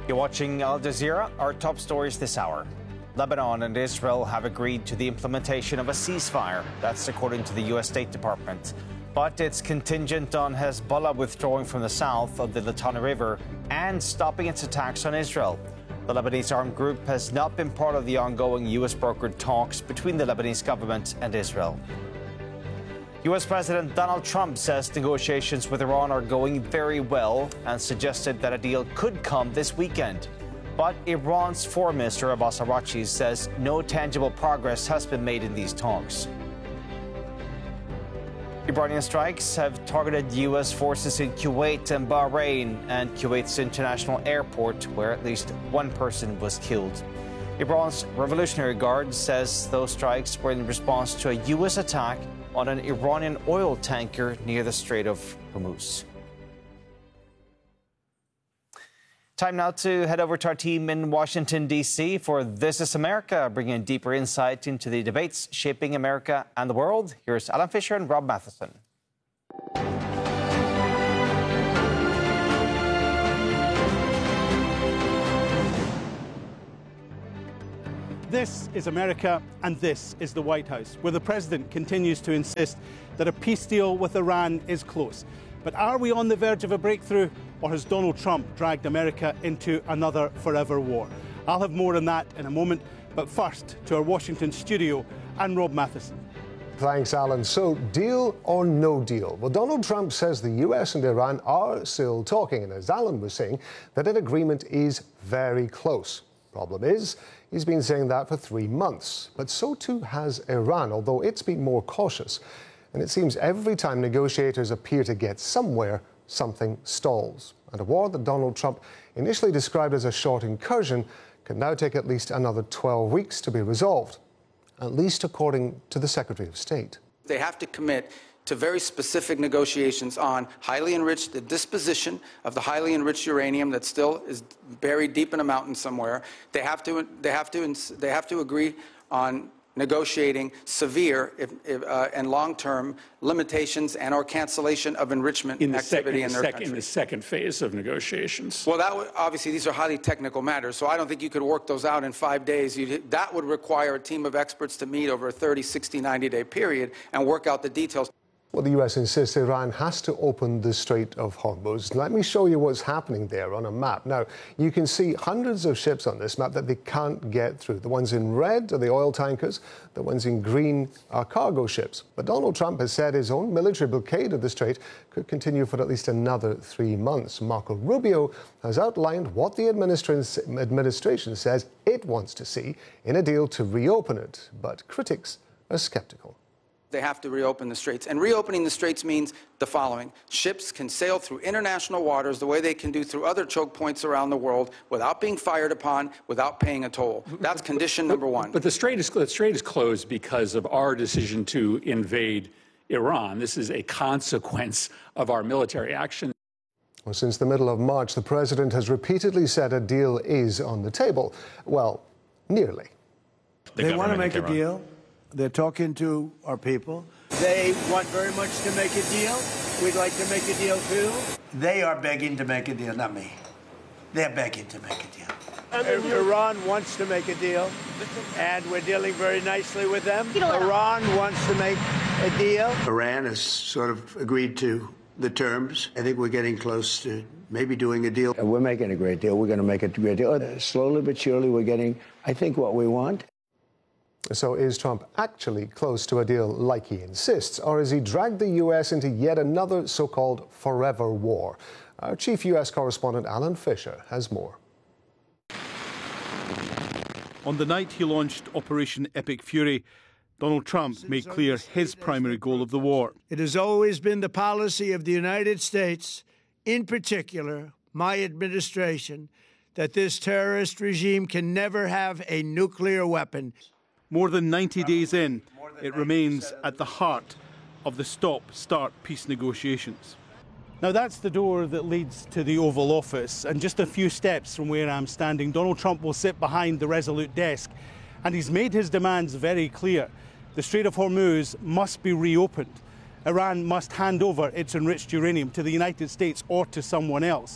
You're watching Al Jazeera. Our top stories this hour. Lebanon and Israel have agreed to the implementation of a ceasefire. That's according to the U.S. State Department. But it's contingent on Hezbollah withdrawing from the south of the Litani River and stopping its attacks on Israel. The Lebanese armed group has not been part of the ongoing U.S.-brokered talks between the Lebanese government and Israel. U.S. President Donald Trump says negotiations with Iran are going very well and suggested that a deal could come this weekend. But Iran's Foreign Minister Abbas Araghchi says no tangible progress has been made in these talks. Iranian strikes have targeted U.S. forces in Kuwait and Bahrain and Kuwait's international airport, where at least one person was killed. Iran's Revolutionary Guard says those strikes were in response to a U.S. attack on an Iranian oil tanker near the Strait of Hormuz. Time now to head over to our team in Washington, D.C. for This is America, bringing deeper insight into the debates shaping America and the world. Here's Alan Fisher and Rob Matheson. This is America, and this is the White House, where the president continues to insist that a peace deal with Iran is close. But are we on the verge of a breakthrough, or has Donald Trump dragged America into another forever war? I'll have more on that in a moment, but first to our Washington studio and Rob Matheson. Thanks, Alan. So, deal or no deal? Well, Donald Trump says the US and Iran are still talking, and as Alan was saying, that an agreement is very close. Problem is, he's been saying that for 3 months. But so too has Iran, although it's been more cautious. And it seems every time negotiators appear to get somewhere, something stalls. And a war that Donald Trump initially described as a short incursion can now take at least another 12 weeks to be resolved, at least according to the Secretary of State. They have to commit to very specific negotiations on the disposition of the highly enriched uranium that still is buried deep in a mountain somewhere. They have to agree on negotiating severe and long-term limitations and/or cancellation of enrichment activity in their country. In the second phase of negotiations. Well, obviously these are highly technical matters, so I don't think you could work those out in 5 days. That would require a team of experts to meet over a 30, 60, 90-day period and work out the details. Well, the US insists Iran has to open the Strait of Hormuz. Let me show you what's happening there on a map. Now, you can see hundreds of ships on this map that they can't get through. The ones in red are the oil tankers. The ones in green are cargo ships. But Donald Trump has said his own military blockade of the strait could continue for at least another 3 months. Marco Rubio has outlined what the administration says it wants to see in a deal to reopen it. But critics are skeptical. They have to reopen the straits. And reopening the straits means the following. Ships can sail through international waters the way they can do through other choke points around the world without being fired upon, without paying a toll. That's condition number one. But the strait is closed because of our decision to invade Iran. This is a consequence of our military action. Well, since the middle of March, the president has repeatedly said a deal is on the table. Well, nearly. They want to make a deal. They're talking to our people. They want very much to make a deal. We'd like to make a deal, too. They are begging to make a deal, not me. They're begging to make a deal. Iran wants to make a deal, and we're dealing very nicely with them. Iran wants to make a deal. Iran has sort of agreed to the terms. I think we're getting close to maybe doing a deal. We're making a great deal. We're going to make a great deal. Slowly but surely, we're getting, I think, what we want. So is Trump actually close to a deal like he insists, or has he dragged the U.S. into yet another so-called forever war? Our chief U.S. correspondent, Alan Fisher, has more. On the night he launched Operation Epic Fury, Donald Trump made clear his primary goal of the war. It has always been the policy of the United States, in particular my administration, that this terrorist regime can never have a nuclear weapon. More than 90 days in, it remains at the heart of the stop-start peace negotiations. Now, that's the door that leads to the Oval Office, and just a few steps from where I'm standing, Donald Trump will sit behind the Resolute desk, and he's made his demands very clear. The Strait of Hormuz must be reopened. Iran must hand over its enriched uranium to the United States or to someone else.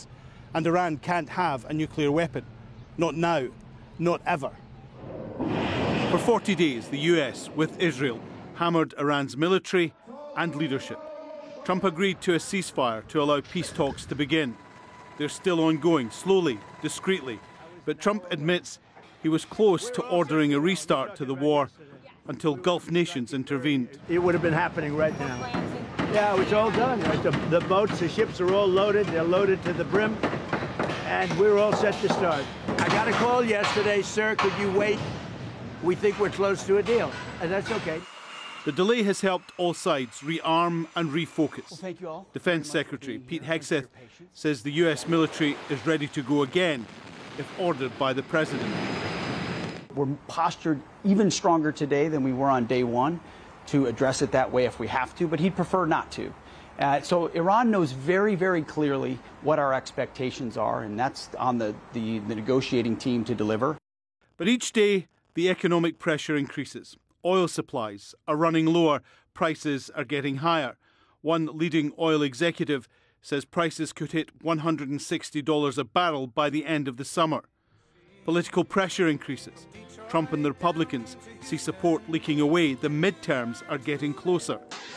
And Iran can't have a nuclear weapon. Not now, not ever. For 40 days, the US, with Israel, hammered Iran's military and leadership. Trump agreed to a ceasefire to allow peace talks to begin. They're still ongoing, slowly, discreetly. But Trump admits he was close to ordering a restart to the war until Gulf nations intervened. It would have been happening right now. Yeah, it was all done. Right? The boats, the ships are all loaded. They're loaded to the brim. And we're all set to start. I got a call yesterday, sir, could you wait? We think we're close to a deal. And that's okay. The delay has helped all sides rearm and refocus. Well, thank you all. Defense Secretary Pete Hegseth says the US military is ready to go again if ordered by the president. We're postured even stronger today than we were on day one to address it that way if we have to, but he'd prefer not to. So Iran knows very, very clearly what our expectations are, and that's on the negotiating team to deliver. But each day, the economic pressure increases. Oil supplies are running lower, prices are getting higher. One leading oil executive says prices could hit $160 a barrel by the end of the summer. Political pressure increases. Trump and the Republicans see support leaking away. The midterms are getting closer.